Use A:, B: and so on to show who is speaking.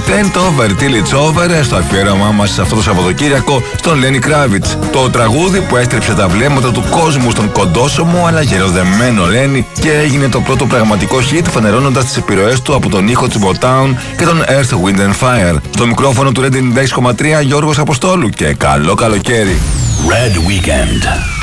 A: Bent Over Till It's Over, στο αφιέρωμά μας αυτό το Σαββατοκύριακο στον Lenny Kravitz. Το τραγούδι που έστρεψε τα βλέμματα του κόσμου στον κοντόσωμο αλλά γεροδεμένο Lenny και έγινε το πρώτο πραγματικό hit, φανερώνοντας τις επιρροές του από τον ήχο της Motown και τον Earth, Wind and Fire. Στο μικρόφωνο του Red 96,3 Γιώργος Αποστόλου και καλό καλοκαίρι.
B: Red Weekend.